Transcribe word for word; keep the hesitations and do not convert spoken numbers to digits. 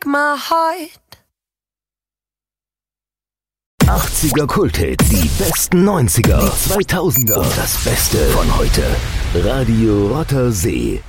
my heart. achtziger Kulthits, die besten neunziger, die zweitausender und das Beste von heute. Radio Rotter See.